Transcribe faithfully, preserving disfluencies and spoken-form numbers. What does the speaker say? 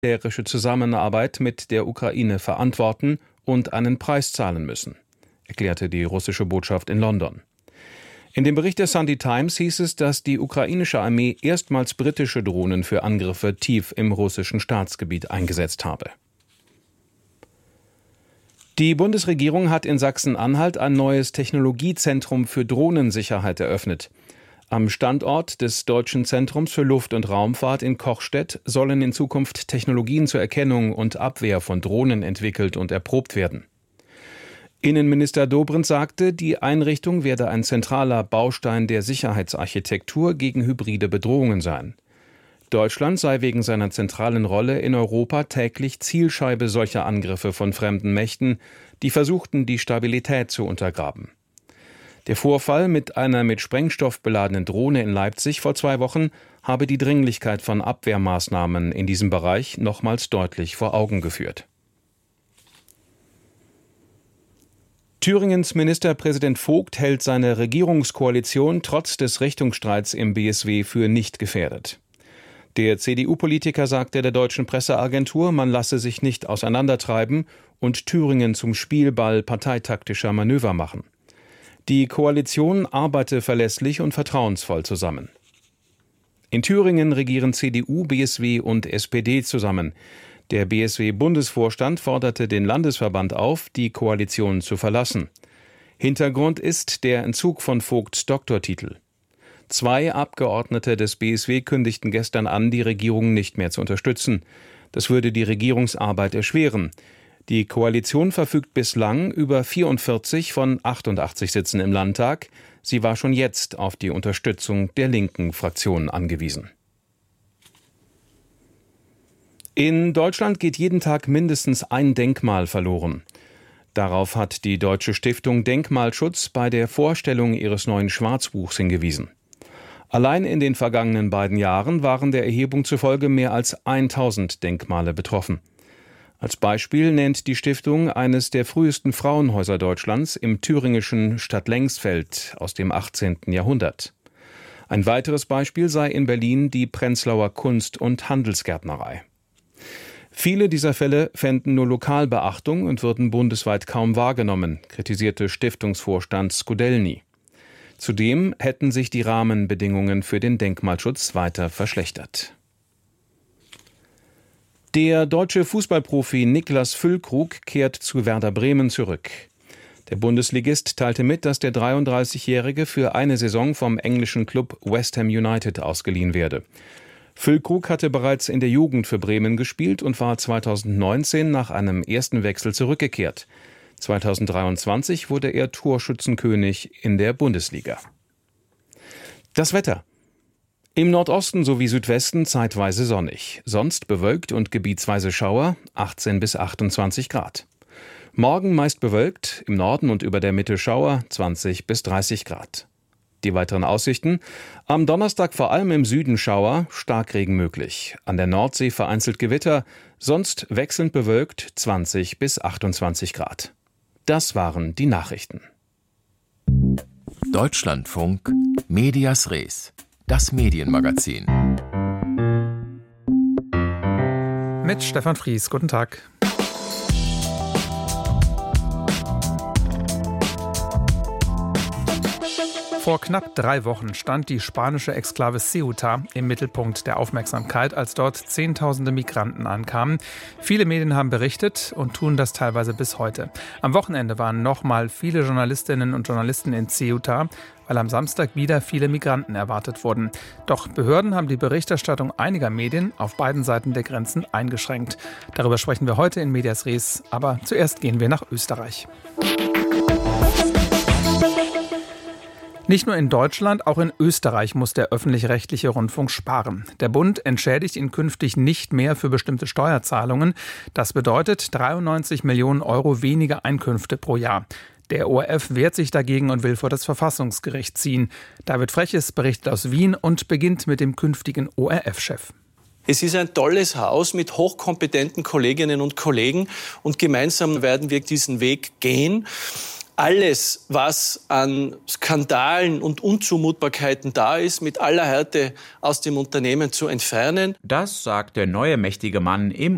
militärische Zusammenarbeit mit der Ukraine verantworten und einen Preis zahlen müssen, erklärte die russische Botschaft in London. In dem Bericht der Sunday Times hieß es, dass die ukrainische Armee erstmals britische Drohnen für Angriffe tief im russischen Staatsgebiet eingesetzt habe. Die Bundesregierung hat in Sachsen-Anhalt ein neues Technologiezentrum für Drohnensicherheit eröffnet. Am Standort des Deutschen Zentrums für Luft- und Raumfahrt in Kochstedt sollen in Zukunft Technologien zur Erkennung und Abwehr von Drohnen entwickelt und erprobt werden. Innenminister Dobrindt sagte, die Einrichtung werde ein zentraler Baustein der Sicherheitsarchitektur gegen hybride Bedrohungen sein. Deutschland sei wegen seiner zentralen Rolle in Europa täglich Zielscheibe solcher Angriffe von fremden Mächten, die versuchten, die Stabilität zu untergraben. Der Vorfall mit einer mit Sprengstoff beladenen Drohne in Leipzig vor zwei Wochen habe die Dringlichkeit von Abwehrmaßnahmen in diesem Bereich nochmals deutlich vor Augen geführt. Thüringens Ministerpräsident Vogt hält seine Regierungskoalition trotz des Richtungsstreits im B S W für nicht gefährdet. Der C D U-Politiker sagte der deutschen Presseagentur, man lasse sich nicht auseinandertreiben und Thüringen zum Spielball parteitaktischer Manöver machen. Die Koalition arbeite verlässlich und vertrauensvoll zusammen. In Thüringen regieren C D U, B S W und S P D zusammen. Der B S W-Bundesvorstand forderte den Landesverband auf, die Koalition zu verlassen. Hintergrund ist der Entzug von Vogts Doktortitel. Zwei Abgeordnete des B S W kündigten gestern an, die Regierung nicht mehr zu unterstützen. Das würde die Regierungsarbeit erschweren. Die Koalition verfügt bislang über vierundvierzig von achtundachtzig Sitzen im Landtag. Sie war schon jetzt auf die Unterstützung der linken Fraktion angewiesen. In Deutschland geht jeden Tag mindestens ein Denkmal verloren. Darauf hat die Deutsche Stiftung Denkmalschutz bei der Vorstellung ihres neuen Schwarzbuchs hingewiesen. Allein in den vergangenen beiden Jahren waren der Erhebung zufolge mehr als tausend Denkmale betroffen. Als Beispiel nennt die Stiftung eines der frühesten Frauenhäuser Deutschlands im thüringischen Stadtlengsfeld aus dem achtzehnten Jahrhundert. Ein weiteres Beispiel sei in Berlin die Prenzlauer Kunst- und Handelsgärtnerei. Viele dieser Fälle fänden nur lokal Beachtung und würden bundesweit kaum wahrgenommen, kritisierte Stiftungsvorstand Skudelny. Zudem hätten sich die Rahmenbedingungen für den Denkmalschutz weiter verschlechtert. Der deutsche Fußballprofi Niklas Füllkrug kehrt zu Werder Bremen zurück. Der Bundesligist teilte mit, dass der dreiunddreißigjährige für eine Saison vom englischen Klub West Ham United ausgeliehen werde. Füllkrug hatte bereits in der Jugend für Bremen gespielt und war zweitausendneunzehn nach einem ersten Wechsel zurückgekehrt. zweitausenddreiundzwanzig wurde er Torschützenkönig in der Bundesliga. Das Wetter. Im Nordosten sowie Südwesten zeitweise sonnig, sonst bewölkt und gebietsweise Schauer, achtzehn bis achtundzwanzig Grad. Morgen meist bewölkt, im Norden und über der Mitte Schauer, zwanzig bis dreißig Grad. Die weiteren Aussichten: Am Donnerstag vor allem im Süden Schauer, Starkregen möglich. An der Nordsee vereinzelt Gewitter, sonst wechselnd bewölkt, zwanzig bis achtundzwanzig Grad. Das waren die Nachrichten. Deutschlandfunk Medias Res, das Medienmagazin. Mit Stefan Fries, guten Tag. Vor knapp drei Wochen stand die spanische Exklave Ceuta im Mittelpunkt der Aufmerksamkeit, als dort Zehntausende Migranten ankamen. Viele Medien haben berichtet und tun das teilweise bis heute. Am Wochenende waren nochmal viele Journalistinnen und Journalisten in Ceuta, weil am Samstag wieder viele Migranten erwartet wurden. Doch Behörden haben die Berichterstattung einiger Medien auf beiden Seiten der Grenzen eingeschränkt. Darüber sprechen wir heute in Medias Res, aber zuerst gehen wir nach Österreich. Nicht nur in Deutschland, auch in Österreich muss der öffentlich-rechtliche Rundfunk sparen. Der Bund entschädigt ihn künftig nicht mehr für bestimmte Steuerzahlungen. Das bedeutet dreiundneunzig Millionen Euro weniger Einkünfte pro Jahr. Der O R F wehrt sich dagegen und will vor das Verfassungsgericht ziehen. David Freches berichtet aus Wien und beginnt mit dem künftigen O R F-Chef. Es ist ein tolles Haus mit hochkompetenten Kolleginnen und Kollegen und gemeinsam werden wir diesen Weg gehen. Alles, was an Skandalen und Unzumutbarkeiten da ist, mit aller Härte aus dem Unternehmen zu entfernen. Das sagt der neue mächtige Mann im